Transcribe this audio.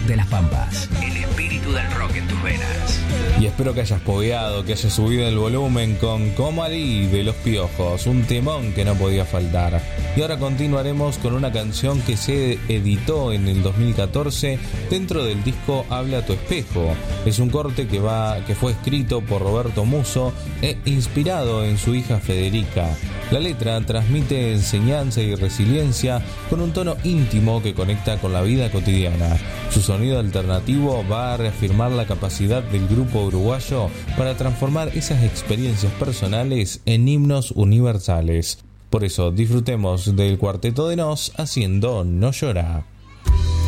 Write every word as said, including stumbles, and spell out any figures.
de las Pampas. El espíritu del rock en tus venas. Y espero que hayas pogueado, que hayas subido el volumen con Comalí de Los Piojos, un temón que no podía faltar. Y ahora continuaremos con una canción que se editó en el dos mil catorce dentro del disco Habla tu espejo. Es un corte que, va, que fue escrito por Roberto Musso e inspirado en su hija Federica. La letra transmite enseñanza y resiliencia con un tono íntimo que conecta con la vida cotidiana. Su sonido alternativo va a reafirmar la capacidad del grupo uruguayo para transformar esas experiencias personales en himnos universales. Por eso disfrutemos del Cuarteto de Nos haciendo No Llora.